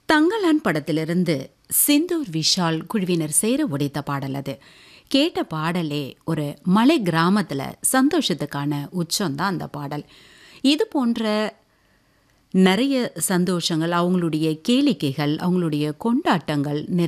தங்கலான் படத்திலிருந்து செந்தூர் விஷால் குழுவினர் சேர உடைத்த பாடல் அது. கேட்ட பாடலே ஒரு மலை கிராமத்தில் சந்தோஷத்துக்கான உச்சம்தான் அந்த பாடல். இது போன்ற நிறைய சந்தோஷங்கள், அவங்களுடைய கேளிக்கைகள், அவங்களுடைய கொண்டாட்டங்கள்